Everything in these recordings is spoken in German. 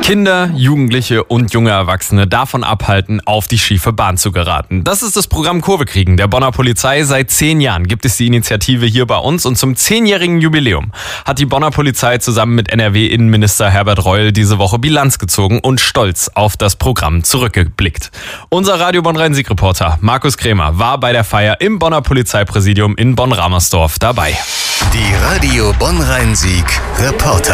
Kinder, Jugendliche und junge Erwachsene davon abhalten, auf die schiefe Bahn zu geraten. Das ist das Programm Kurve kriegen der Bonner Polizei. Seit 10 Jahren gibt es die Initiative hier bei uns und zum 10-jährigen Jubiläum hat die Bonner Polizei zusammen mit NRW-Innenminister Herbert Reul diese Woche Bilanz gezogen und stolz auf das Programm zurückgeblickt. Unser Radio Bonn-Rhein-Sieg-Reporter Markus Krämer war bei der Feier im Bonner Polizeipräsidium in Bonn-Ramersdorf dabei. Die Radio Bonn-Rhein-Sieg-Reporter.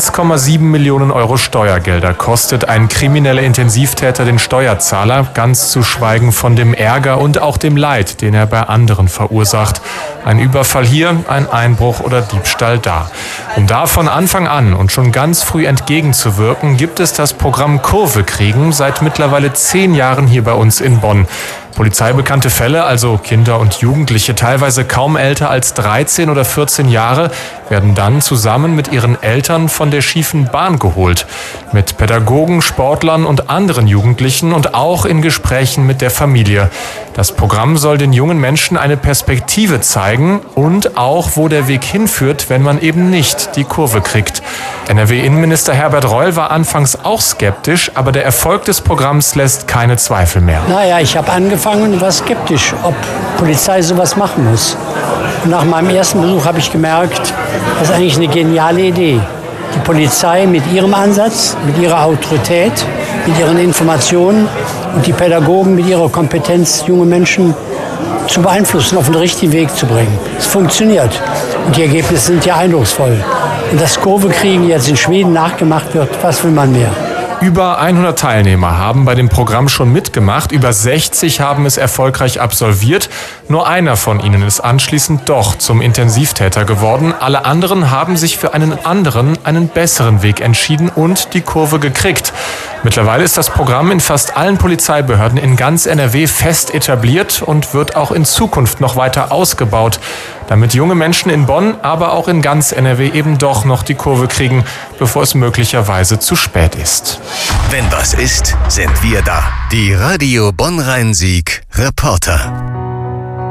1,7 Millionen Euro Steuergelder kostet ein krimineller Intensivtäter den Steuerzahler, ganz zu schweigen von dem Ärger und auch dem Leid, den er bei anderen verursacht. Ein Überfall hier, ein Einbruch oder Diebstahl da. Um da von Anfang an und schon ganz früh entgegenzuwirken, gibt es das Programm Kurve kriegen seit mittlerweile 10 Jahren hier bei uns in Bonn. Polizeibekannte Fälle, also Kinder und Jugendliche, teilweise kaum älter als 13 oder 14 Jahre, werden dann zusammen mit ihren Eltern von der schiefen Bahn geholt. Mit Pädagogen, Sportlern und anderen Jugendlichen und auch in Gesprächen mit der Familie. Das Programm soll den jungen Menschen eine Perspektive zeigen und auch, wo der Weg hinführt, wenn man eben nicht die Kurve kriegt. NRW-Innenminister Herbert Reul war anfangs auch skeptisch, aber der Erfolg des Programms lässt keine Zweifel mehr. Ich habe angefangen und war skeptisch, ob Polizei sowas machen muss. Und nach meinem ersten Besuch habe ich gemerkt, das ist eigentlich eine geniale Idee. Die Polizei mit ihrem Ansatz, mit ihrer Autorität, mit ihren Informationen und die Pädagogen mit ihrer Kompetenz, junge Menschen zu beeinflussen, auf den richtigen Weg zu bringen. Es funktioniert und die Ergebnisse sind ja eindrucksvoll. Und das Kurve kriegen jetzt in Schweden nachgemacht wird, was will man mehr? Über 100 Teilnehmer haben bei dem Programm schon mitgemacht, über 60 haben es erfolgreich absolviert. Nur einer von ihnen ist anschließend doch zum Intensivtäter geworden. Alle anderen haben sich für einen anderen, einen besseren Weg entschieden und die Kurve gekriegt. Mittlerweile ist das Programm in fast allen Polizeibehörden in ganz NRW fest etabliert und wird auch in Zukunft noch weiter ausgebaut, damit junge Menschen in Bonn, aber auch in ganz NRW eben doch noch die Kurve kriegen, bevor es möglicherweise zu spät ist. Wenn was ist, sind wir da. Die Radio Bonn-Rhein-Sieg-Reporter.